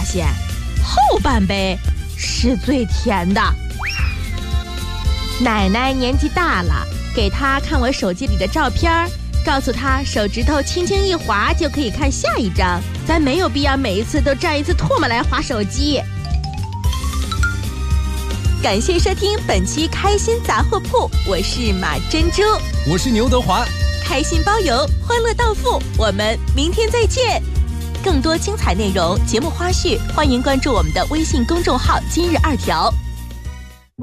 现后半杯是最甜的。奶奶年纪大了，给她看我手机里的照片，告诉她手指头轻轻一划就可以看下一张，咱没有必要每一次都蘸一次唾沫来划手机。感谢收听本期开心杂货铺，我是马珍珠， 我是牛德华， 开心包邮，欢乐到付，我们明天再见。更多精彩内容、节目花絮，欢迎关注我们的微信公众号今日2条。